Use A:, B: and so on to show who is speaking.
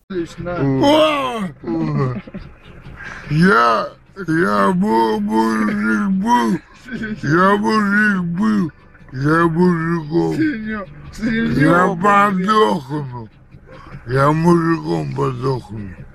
A: Лично.
B: Я мужик был, я мужиком. Я подохну, я мужиком подохну.